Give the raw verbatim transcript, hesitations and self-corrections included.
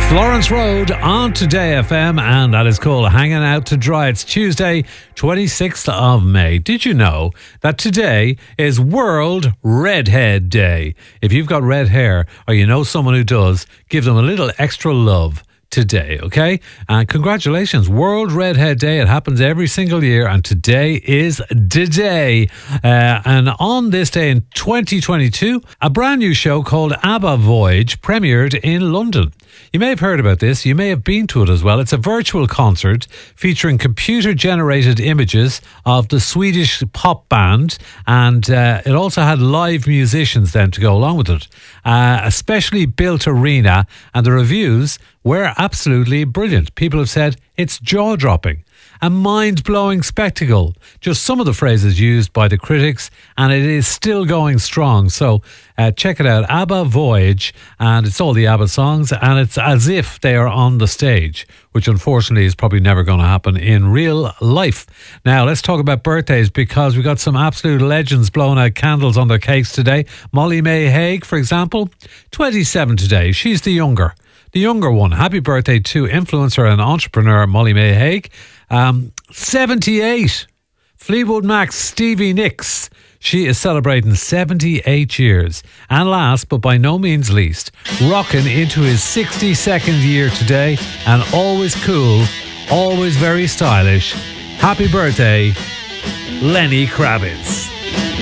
Florence Road on Today F M, and that is called Hanging Out to Dry. It's Tuesday, twenty-sixth of May. Did you know that today is World Redhead Day? If you've got red hair or you know someone who does, give them a little extra love today, okay? And congratulations, World Redhead Day. It happens every single year, and today is the day. Uh, and on this day in twenty twenty-two, a brand new show called ABBA Voyage premiered in London. You may have heard about this. You may have been to it as well. It's a virtual concert featuring computer-generated images of the Swedish pop band, and uh, it also had live musicians then to go along with it. Uh, a specially built arena, and the reviews were absolutely brilliant. People have said it's jaw-dropping, a mind-blowing spectacle. Just some of the phrases used by the critics, and it is still going strong. So uh, check it out, ABBA Voyage, and it's all the ABBA songs, and it's as if they are on the stage, which unfortunately is probably never going to happen in real life. Now, let's talk about birthdays, because we got some absolute legends blowing out candles on their cakes today. Molly May Hague, for example, twenty-seven today. She's the younger. The younger one. Happy birthday to influencer and entrepreneur Molly May Hague. Um, seventy-eight. Fleetwood Mac's Stevie Nicks. She is celebrating seventy-eight years. And last, but by no means least, rocking into his sixty-second year today, and always cool, always very stylish. Happy birthday, Lenny Kravitz.